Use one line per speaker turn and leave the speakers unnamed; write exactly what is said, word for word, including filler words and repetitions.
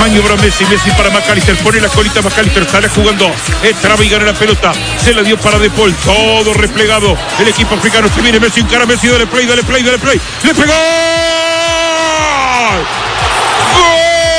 maniobra Messi, Messi para McAllister, pone la colita McAllister, sale jugando, entraba y gana la pelota, se la dio para De Paul, todo replegado, el equipo africano, se viene Messi, encara Messi, dale play, dale play, dale play, le pegó. ¡Gol!